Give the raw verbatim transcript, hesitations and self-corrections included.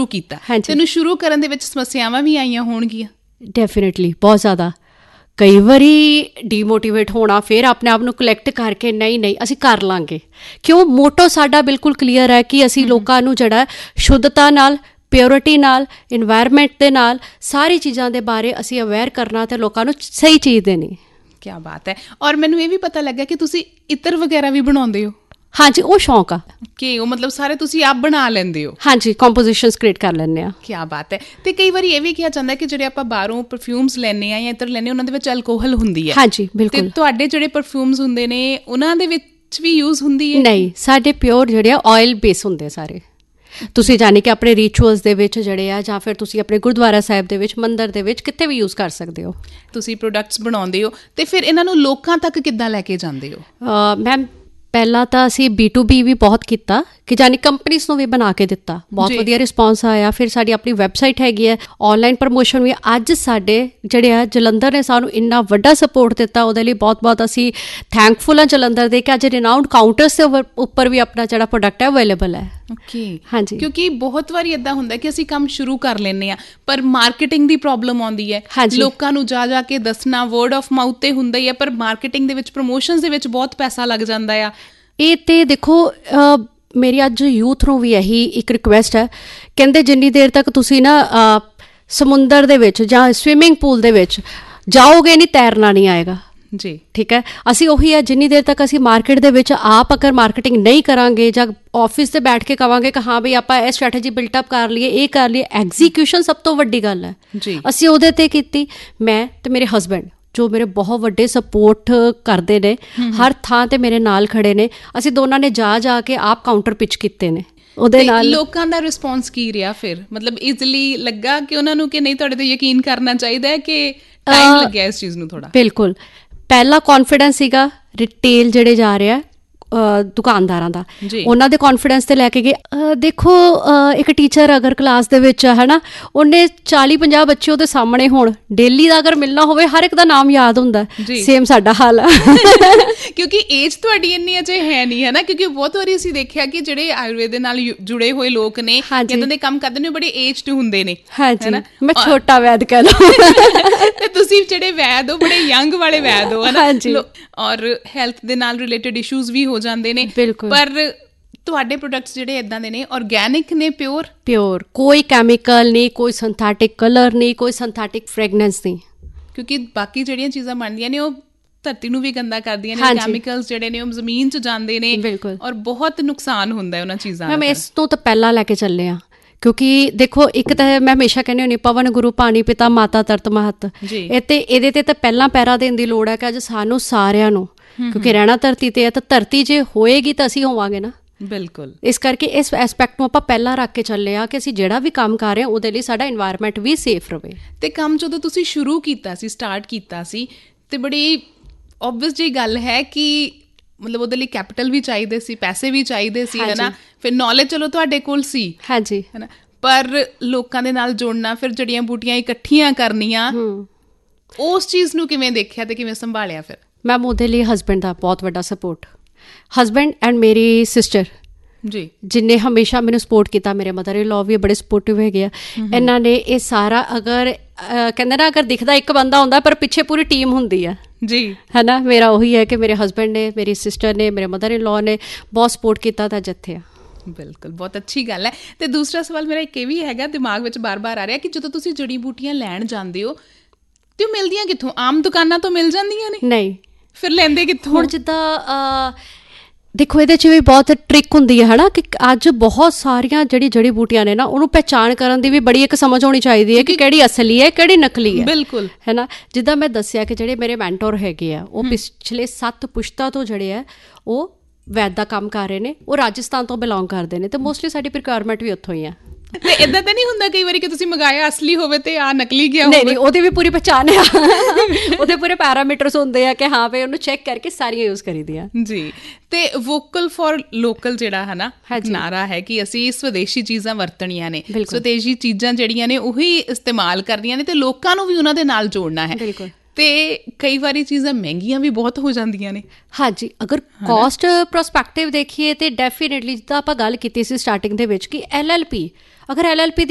ਸ਼ੁਰੂ ਕੀਤਾ, ਤੈਨੂੰ ਸ਼ੁਰੂ ਕਰਨ ਦੇ ਵਿੱਚ ਸਮੱਸਿਆਵਾਂ ਵੀ ਆਈਆਂ ਹੋਣਗੀਆਂ? ਡੈਫੀਨੇਟਲੀ, ਬਹੁਤ ਜ਼ਿਆਦਾ। ਕਈ ਵਾਰੀ ਡੀਮੋਟੀਵੇਟ ਹੋਣਾ, ਫਿਰ ਆਪਣੇ ਆਪ ਨੂੰ ਕਲੈਕਟ ਕਰਕੇ ਨਹੀਂ ਨਹੀਂ ਅਸੀਂ ਕਰ ਲਾਂਗੇ। ਕਿਉਂ? ਮੋਟੋ ਸਾਡਾ ਬਿਲਕੁਲ ਕਲੀਅਰ ਹੈ ਕਿ ਅਸੀਂ ਲੋਕਾਂ ਨੂੰ ਜਿਹੜਾ ਸ਼ੁੱਧਤਾ ਨਾਲ, ਪਿਓਰਿਟੀ ਨਾਲ, ਇਨਵਾਇਰਮੈਂਟ ਦੇ ਨਾਲ, ਸਾਰੀ ਚੀਜ਼ਾਂ ਦੇ ਬਾਰੇ ਅਸੀਂ ਅਵੇਅਰ ਕਰਨਾ ਅਤੇ ਲੋਕਾਂ ਨੂੰ ਸਹੀ ਚੀਜ਼ ਦੇਣੀ। ਕਿਆ ਬਾਤ ਹੈ। ਔਰ ਮੈਨੂੰ ਇਹ ਵੀ ਪਤਾ ਲੱਗਾ ਕਿ ਤੁਸੀਂ ਇਤਰ ਵਗੈਰਾ ਵੀ ਬਣਾਉਂਦੇ ਹੋ? ਹਾਂਜੀ, ਉਹ ਸ਼ੌਂਕ ਆ ਕਿ ਉਹ ਮਤਲਬ ਸਾਰੇ ਤੁਸੀਂ ਆਪ ਬਣਾ ਲੈਂਦੇ ਹੋ? ਹਾਂਜੀ, ਕੰਪੋਜੀਸ਼ਨਸ ਕ੍ਰੀਏਟ ਕਰ ਲੈਂਦੇ ਹਾਂ। ਕਿਆ ਬਾਤ ਹੈ। ਤੇ ਕਈ ਵਾਰੀ ਇਹ ਵੀ ਕਿਹਾ ਜਾਂਦਾ ਕਿ ਜਿਹੜੇ ਆਪਾਂ ਬਾਹਰੋਂ ਪਰਫਿਊਮਸ ਲੈਂਦੇ ਹਾਂ ਜਾਂ ਇਤਰ ਲੈਂਦੇ ਉਹਨਾਂ ਦੇ ਵਿੱਚ ਅਲਕੋਹਲ ਹੁੰਦੀ ਹੈ। ਹਾਂਜੀ, ਬਿਲਕੁਲ। ਤੇ ਤੁਹਾਡੇ ਜਿਹੜੇ ਪਰਫਿਊਮਸ ਹੁੰਦੇ ਨੇ ਉਹਨਾਂ ਦੇ ਵਿੱਚ ਵੀ ਯੂਜ਼ ਹੁੰਦੀ ਹੈ? ਨਹੀਂ, ਸਾਡੇ ਪਿਓਰ ਜਿਹੜੇ ਆ ਆਇਲ ਬੇਸ ਹੁੰਦੇ ਸਾਰੇ। ਤੁਸੀਂ ਜਾਣੀ ਕਿ ਆਪਣੇ ਰਿਚੁਅਲਸ ਦੇ ਵਿੱਚ ਜਿਹੜੇ ਆ, ਜਾਂ ਫਿਰ ਤੁਸੀਂ ਆਪਣੇ ਗੁਰਦੁਆਰਾ ਸਾਹਿਬ ਦੇ ਵਿੱਚ, ਮੰਦਿਰ ਦੇ ਵਿੱਚ, ਕਿਤੇ ਵੀ ਯੂਜ਼ ਕਰ ਸਕਦੇ ਹੋ। ਤੁਸੀਂ ਪ੍ਰੋਡਕਟਸ ਬਣਾਉਂਦੇ ਹੋ ਤੇ ਫਿਰ ਇਹਨਾਂ ਨੂੰ ਲੋਕਾਂ ਤੱਕ ਕਿੱਦਾਂ ਲੈ ਕੇ ਜਾਂਦੇ ਹੋ? ਮੈਮ, ਪਹਿਲਾਂ ਤਾਂ ਅਸੀਂ ਬੀ ਟੂ ਬੀ ਵੀ ਬਹੁਤ ਕੀਤਾ, ਕਿ ਜਾਨੀ ਕੰਪਨੀਜ਼ ਨੂੰ ਵੀ ਬਣਾ ਕੇ ਦਿੱਤਾ, ਬਹੁਤ ਵਧੀਆ ਰਿਸਪੌਂਸ ਆਇਆ। ਫਿਰ ਸਾਡੀ ਆਪਣੀ ਵੈਬਸਾਈਟ ਹੈਗੀ ਹੈ, ਔਨਲਾਈਨ ਪ੍ਰਮੋਸ਼ਨ ਵੀ। ਅੱਜ ਸਾਡੇ ਜਿਹੜੇ ਆ ਜਲੰਧਰ ਨੇ ਸਾਨੂੰ ਇੰਨਾ ਵੱਡਾ ਸਪੋਰਟ ਦਿੱਤਾ, ਉਹਦੇ ਲਈ ਬਹੁਤ ਬਹੁਤ ਅਸੀਂ ਥੈਂਕਫੁਲ ਹਾਂ ਜਲੰਧਰ ਦੇ, ਕਿ ਅੱਜ ਰਿਨਾਊਂਡ ਕਾਊਂਟਰਸ ਦੇ ਉੱਪਰ ਵੀ ਆਪਣਾ ਜਿਹੜਾ ਪ੍ਰੋਡਕਟ ਹੈ ਅਵੇਲੇਬਲ ਹੈ। ਓਕੇ, ਹਾਂਜੀ। ਕਿਉਂਕਿ ਬਹੁਤ ਵਾਰੀ ਇੱਦਾਂ ਹੁੰਦਾ ਕਿ ਅਸੀਂ ਕੰਮ ਸ਼ੁਰੂ ਕਰ ਲੈਂਦੇ ਹਾਂ, ਪਰ ਮਾਰਕੀਟਿੰਗ ਦੀ ਪ੍ਰੋਬਲਮ ਆਉਂਦੀ ਹੈ। ਲੋਕਾਂ ਨੂੰ ਜਾ ਜਾ ਕੇ ਦੱਸਣਾ, ਵਰਡ ਆਫ ਮਾਊਥ ਤੇ ਹੁੰਦਾ ਹੀ ਹੈ, ਪਰ ਮਾਰਕੀਟਿੰਗ ਦੇ ਵਿੱਚ, ਪ੍ਰਮੋਸ਼ਨਸ ਦੇ ਵਿੱਚ ਬਹੁਤ ਪੈਸਾ ਲੱਗ ਜਾਂਦਾ ਆ। ਇਹ ਤੇ ਦੇਖੋ, ਮੇਰੀ ਅੱਜ ਯੂਥ ਨੂੰ ਵੀ ਇਹੀ ਇੱਕ ਰਿਕੁਐਸਟ ਹੈ, ਕਹਿੰਦੇ ਜਿੰਨੀ ਦੇਰ ਤੱਕ ਤੁਸੀਂ ਨਾ ਸਮੁੰਦਰ ਦੇ ਵਿੱਚ ਜਾਂ ਸਵਿਮਿੰਗ ਪੂਲ ਦੇ ਵਿੱਚ ਜਾਓਗੇ ਨਹੀਂ, ਤੈਰਨਾ ਨਹੀਂ ਆਏਗਾ ਜੀ। ਠੀਕ ਹੈ, ਅਸੀਂ ਉਹੀ ਹੈ, ਜਿੰਨੀ ਦੇਰ ਤੱਕ ਅਸੀਂ ਮਾਰਕੀਟ ਦੇ ਵਿੱਚ ਆਪ ਅਗਰ ਮਾਰਕੀਟਿੰਗ ਨਹੀਂ ਕਰਾਂਗੇ, ਜਾਂ ਆਫਿਸ 'ਤੇ ਬੈਠ ਕੇ ਕਹਾਂਗੇ ਕਿ ਹਾਂ ਬਈ ਆਪਾਂ ਇਹ ਸਟ੍ਰੈਟਜੀ ਬਿਲਟਅਪ ਕਰ ਲਈਏ, ਇਹ ਕਰ ਲਈਏ, ਐਗਜ਼ੀਕਿਊਸ਼ਨ ਸਭ ਤੋਂ ਵੱਡੀ ਗੱਲ ਹੈ ਜੀ। ਅਸੀਂ ਉਹਦੇ 'ਤੇ ਕੀਤੀ, ਮੈਂ ਅਤੇ ਮੇਰੇ ਹਸਬੈਂਡ, ਜੋ ਮੇਰੇ ਬਹੁਤ ਵੱਡੇ ਸਪੋਰਟ ਕਰਦੇ ਨੇ, ਹਰ ਥਾਂ ਤੇ ਮੇਰੇ ਨਾਲ ਖੜੇ ਨੇ। ਅਸੀਂ ਦੋਨਾਂ ਨੇ ਜਾ ਜਾ ਕੇ ਆਪ ਕਾਊਂਟਰ ਪਿਚ ਕੀਤੇ ਨੇ। ਉਹਦੇ ਨਾਲ ਲੋਕਾਂ ਦਾ ਰਿਸਪੌਂਸ ਕੀ ਰਿਹਾ ਫਿਰ? ਮਤਲਬ ਈਜ਼ੀਲੀ ਲੱਗਾ ਕਿ ਉਹਨਾਂ ਨੂੰ ਕਿ ਨਹੀਂ ਤੁਹਾਡੇ ਤੇ ਯਕੀਨ ਕਰਨਾ ਚਾਹੀਦਾ ਹੈ, ਕਿ ਟਾਈਮ ਲੱਗਿਆ ਇਸ ਚੀਜ਼ ਨੂੰ ਥੋੜਾ? ਬਿਲਕੁਲ, ਪਹਿਲਾ ਕੌਨਫੀਡੈਂਸ ਸੀਗਾ ਰਿਟੇਲ ਜਿਹੜੇ ਜਾ ਰਿਹਾ ਦੁਕਾਨਦਾਰਾਂ ਦਾ, ਉਹਨਾਂ ਦੇ ਕੌਨਫੀਡੈਂਸ ਤੇ ਲੈ ਕੇ ਗਏ। ਦੇਖੋ, ਇੱਕ ਟੀਚਰ ਅਗਰ ਕਲਾਸ ਦੇ ਵਿੱਚ ਹੈ ਨਾ, ਉਹਨੇ ਚਾਲੀ ਪੰਜਾਹ ਬੱਚੇ ਉਹਦੇ ਸਾਹਮਣੇ ਹੋਣ, ਡੇਲੀ ਦਾ ਅਗਰ ਮਿਲਣਾ ਹੋਵੇ, ਹਰ ਇੱਕ ਦਾ ਨਾਮ ਯਾਦ ਹੁੰਦਾ। ਸੇਮ ਸਾਡਾ ਹਾਲ ਆ। ਕਿਉਂਕਿ ਏਜ ਤੁਹਾਡੀ ਇੰਨੀ ਅਜੇ ਹੈ ਨਹੀਂ, ਹੈ ਨਾ? ਕਿਉਂਕਿ ਬਹੁਤ ਵਾਰੀ ਅਸੀਂ ਦੇਖਿਆ ਕਿ ਜਿਹੜੇ ਆਯੁਰਵੇਦ ਦੇ ਨਾਲ ਜੁੜੇ ਹੋਏ ਲੋਕ ਨੇ, ਜਿੱਦਾਂ ਦੇ ਕੰਮ ਕਰਦੇ ਨੇ, ਬੜੇ ਏਜਡ ਹੁੰਦੇ ਨੇ। ਹਾਂਜੀ, ਮੈਂ ਛੋਟਾ ਵੈਦ ਕਹਿ ਲਓ। ਤੇ ਤੁਸੀਂ ਜਿਹੜੇ ਵੈਦ ਹੋ, ਬੜੇ ਯੰਗ ਵਾਲੇ ਵੈਦ ਹੋ, ਹੈ ਨਾ? ਔਰ ਹੈਲਥ ਦੇ ਨਾਲ ਰਿਲੇਟਡ ਇਸ਼ੂਜ਼ ਵੀ ਹੋ ਜਾਂਦੇ ਨੇ, ਪਰ ਤੁਹਾਡੇ ਪ੍ਰੋਡਕਟਸ ਜਿਹੜੇ ਇਦਾਂ ਦੇ ਨੇ, ਆਰਗੈਨਿਕ ਨੇ, ਪਿਓਰ ਪਿਓਰ, ਕੋਈ ਕੈਮੀਕਲ ਨਹੀਂ, ਕੋਈ ਸਿੰਥੈਟਿਕ ਕਲਰ ਨਹੀਂ, ਕੋਈ ਸਿੰਥੈਟਿਕ ਫ੍ਰੈਗਨੈਂਸ ਨਹੀਂ। ਕਿਉਂਕਿ ਬਾਕੀ ਜਿਹੜੀਆਂ ਚੀਜ਼ਾਂ ਬਣਦੀਆਂ ਨੇ ਉਹ ਧਰਤੀ ਨੂੰ ਵੀ ਗੰਦਾ ਕਰਦੀਆਂ ਨੇ, ਕੈਮੀਕਲਸ ਜਿਹੜੇ ਨੇ ਉਹ ਜ਼ਮੀਨ 'ਚ ਜਾਂਦੇ ਨੇ, ਔਰ ਬਹੁਤ ਨੁਕਸਾਨ ਹੁੰਦਾ ਹੈ ਉਹਨਾਂ ਚੀਜ਼ਾਂ ਦਾ। ਮੈਮ, ਇਸ ਤੋਂ ਤਾਂ ਪਹਿਲਾਂ ਲੈ ਕੇ ਚੱਲੇ ਹਾਂ, ਕਿਉਂਕਿ ਦੇਖੋ, ਇੱਕ ਤਾਂ ਮੈਂ ਹਮੇਸ਼ਾ ਕਹਿੰਦੀ ਹੁੰਦੀ, ਪਵਨ ਗੁਰੂ ਪਾਣੀ ਪਿਤਾ ਮਾਤਾ ਤਰਤ ਮਹਤ, ਇਹ ਤੇ ਇਹਦੇ ਤੇ ਤਾਂ ਪਹਿਲਾਂ ਪਹਿਰਾ ਦੇਣ ਦੀ ਲੋੜ ਹੈ ਕਿ ਅੱਜ ਸਾਨੂੰ ਸਾਰਿਆਂ ਨੂੰ, ਕਿਉਂਕਿ ਰਹਿਣਾ ਧਰਤੀ ਤੇ ਹੈ, ਤਾਂ ਧਰਤੀ ਜੇ ਹੋਏਗੀ ਤਾਂ ਅਸੀਂ ਹੋਵਾਂਗੇ ਨਾ। ਬਿਲਕੁਲ, ਇਸ ਕਰਕੇ ਇਸ ਐਸਪੈਕਟ ਨੂੰ ਆਪਾਂ ਪਹਿਲਾਂ ਰੱਖ ਕੇ ਚੱਲੇ ਹਾਂ ਕਿ ਅਸੀਂ ਜਿਹੜਾ ਵੀ ਕੰਮ ਕਰ ਰਹੇ ਹਾਂ ਉਹਦੇ ਲਈ ਸਾਡਾ ਇਨਵਾਇਰਮੈਂਟ ਵੀ ਸੇਫ ਰਹੇ। ਤੇ ਕੰਮ ਜਦੋਂ ਤੁਸੀਂ ਸ਼ੁਰੂ ਕੀਤਾ ਸੀ, ਸਟਾਰਟ ਕੀਤਾ ਸੀ, ਤੇ ਬੜੀ ਓਬਵੀਅਸ ਜਿਹੀ ਗੱਲ ਹੈ ਕਿ ਮਤਲਬ ਉਹਦੇ ਲਈ ਕੈਪੀਟਲ ਵੀ ਚਾਹੀਦੇ ਸੀ, ਪੈਸੇ ਵੀ ਚਾਹੀਦੇ ਸੀ, ਹੈ ਨਾ? ਫਿਰ ਨੌਲੇਜ ਚਲੋ ਤੁਹਾਡੇ ਕੋਲ ਸੀ, ਹਾਂਜੀ, ਹੈ ਨਾ, ਪਰ ਲੋਕਾਂ ਦੇ ਨਾਲ ਜੁੜਨਾ, ਫਿਰ ਜੜੀਆਂ ਬੂਟੀਆਂ ਇਕੱਠੀਆਂ ਕਰਨੀਆਂ, ਉਸ ਚੀਜ਼ ਨੂੰ ਕਿਵੇਂ ਦੇਖਿਆ ਤੇ ਕਿਵੇਂ ਸੰਭਾਲਿਆ ਫਿਰ? ਮੈਮ, ਉਹਦੇ ਲਈ ਹਸਬੈਂਡ ਦਾ ਬਹੁਤ ਵੱਡਾ ਸਪੋਰਟ, ਹਸਬੈਂਡ ਐਂਡ ਮੇਰੀ ਸਿਸਟਰ ਜੀ, ਜਿਨ੍ਹੇ ਹਮੇਸ਼ਾ ਮੈਨੂੰ ਸਪੋਰਟ ਕੀਤਾ। ਮੇਰੇ ਮਦਰ ਇਨ ਲਾਅ ਵੀ ਬੜੇ ਸਪੋਰਟਿਵ ਹੈਗੇ ਆ। ਇਹਨਾਂ ਨੇ ਇਹ ਸਾਰਾ, ਅਗਰ ਕਹਿੰਦੇ ਨਾ, ਅਗਰ ਦਿਖਦਾ ਇੱਕ ਬੰਦਾ ਹੁੰਦਾ, ਪਰ ਪਿੱਛੇ ਪੂਰੀ ਟੀਮ ਹੁੰਦੀ ਆ ਜੀ, ਹੈ ਨਾ? ਮੇਰਾ ਉਹੀ ਹੈ ਕਿ ਮੇਰੇ ਹਸਬੈਂਡ ਨੇ, ਮੇਰੀ ਸਿਸਟਰ ਨੇ, ਮੇਰੇ ਮਦਰ ਇਨ ਲਾਅ ਨੇ ਬਹੁਤ ਸਪੋਰਟ ਕੀਤਾ ਤਾਂ ਜਿੱਥੇ ਆ। ਬਿਲਕੁਲ, ਬਹੁਤ ਅੱਛੀ ਗੱਲ ਹੈ। ਅਤੇ ਦੂਸਰਾ ਸਵਾਲ ਮੇਰਾ ਇੱਕ ਇਹ ਵੀ ਹੈਗਾ, ਦਿਮਾਗ ਵਿੱਚ ਬਾਰ-ਬਾਰ ਆ ਰਿਹਾ, ਕਿ ਜਦੋਂ ਤੁਸੀਂ ਜੜੀ ਬੂਟੀਆਂ ਲੈਣ ਜਾਂਦੇ ਹੋ ਤੇ ਉਹ ਮਿਲਦੀਆਂ ਕਿੱਥੋਂ? ਆਮ ਦੁਕਾਨਾਂ ਤੋਂ ਮਿਲ ਜਾਂਦੀਆਂ ਨੇ? ਨਹੀਂ। ਫਿਰ ਲੈਂਦੇ ਕਿੱਥੋਂ? ਹੁਣ ਜਿੱਦਾਂ ਦੇਖੋ, ਇਹਦੇ 'ਚ ਵੀ ਬਹੁਤ ਟ੍ਰਿਕ ਹੁੰਦੀ ਹੈ, ਹੈ ਨਾ? ਕਿ ਅੱਜ ਬਹੁਤ ਸਾਰੀਆਂ ਜਿਹੜੀ ਜੜੀ ਬੂਟੀਆਂ ਨੇ ਨਾ, ਉਹਨੂੰ ਪਹਿਚਾਣ ਕਰਨ ਦੀ ਵੀ ਬੜੀ ਇੱਕ ਸਮਝ ਹੋਣੀ ਚਾਹੀਦੀ ਹੈ ਕਿ ਕਿਹੜੀ ਅਸਲੀ ਹੈ, ਕਿਹੜੀ ਨਕਲੀ ਹੈ। ਬਿਲਕੁਲ, ਹੈ ਨਾ? ਜਿੱਦਾਂ ਮੈਂ ਦੱਸਿਆ ਕਿ ਜਿਹੜੇ ਮੇਰੇ ਮੈਂਟੋਰ ਹੈਗੇ ਆ, ਉਹ ਪਿਛਲੇ ਸੱਤ ਪੁਸ਼ਤਾਂ ਤੋਂ ਜਿਹੜੇ ਆ ਉਹ ਵੈਦ ਦਾ ਕੰਮ ਕਰ ਰਹੇ ਨੇ, ਉਹ ਰਾਜਸਥਾਨ ਤੋਂ ਬਿਲੋਂਗ ਕਰਦੇ ਨੇ, ਅਤੇ ਮੋਸਟਲੀ ਸਾਡੀ ਪ੍ਰਿਕੁਆਇਰਮੈਂਟ ਵੀ ਉੱਥੋਂ ਹੀ ਆ। ਤੇ ਇੱਦਾਂ ਤਾਂ ਨਹੀਂ ਹੁੰਦਾ ਕਈ ਵਾਰੀ ਕਿ ਤੁਸੀਂ ਮੰਗਾਇਆ ਅਸਲੀ ਹੋਵੇ ਤੇ ਆ ਨਕਲੀ ਗਿਆ ਹੋਵੇ? ਨਹੀਂ ਨਹੀਂ, ਉਹਦੀ ਵੀ ਪੂਰੀ ਪਹਿਚਾਣ ਆ, ਉਹਦੇ ਪੂਰੇ ਪੈਰਾਮੀਟਰਸ ਹੁੰਦੇ ਆ ਕਿ ਹਾਂ ਵੀ ਉਹਨੂੰ ਚੈੱਕ ਕਰਕੇ ਸਾਰੀਆਂ ਯੂਜ਼ ਕਰੀਦੀਆਂ ਜੀ। ਤੇ ਵੋਕਲ ਫॉर ਲੋਕਲ ਜਿਹੜਾ ਹੈ ਨਾ ਨਾਰਾ ਹੈ ਕਿ ਅਸੀਂ ਸਵਦੇਸ਼ੀ ਚੀਜ਼ਾਂ ਵਰਤਣੀਆਂ ਨੇ, ਸਵਦੇਸ਼ੀ ਚੀਜ਼ਾਂ ਜਿਹੜੀਆਂ ਨੇ ਉਹੀ ਇਸਤੇਮਾਲ ਕਰਨੀਆਂ ਨੇ, ਤੇ ਲੋਕਾਂ ਨੂੰ ਵੀ ਉਹਨਾਂ ਦੇ ਨਾਲ ਜੋੜਨਾ ਹੈ। ਬਿਲਕੁਲ। ਤੇ ਕਈ ਵਾਰੀ ਚੀਜ਼ਾਂ ਮਹਿੰਗੀਆਂ ਵੀ ਬਹੁਤ ਹੋ ਜਾਂਦੀਆਂ ਨੇ। ਹਾਂਜੀ, ਅਗਰ ਕੋਸਟ ਪ੍ਰਸਪੈਕਟਿਵ ਦੇਖੀਏ ਤੇ ਡੈਫੀਨੇਟਲੀ, ਜਿੱਦਾਂ ਆਪਾਂ ਗੱਲ ਕੀਤੀ ਸੀ ਸਟਾਰਟਿੰਗ ਦੇ ਵਿੱਚ, ਕਿ ਐਲ ਐਲ ਪੀ, ਅਗਰ ਐਲ ਐਲ ਪੀ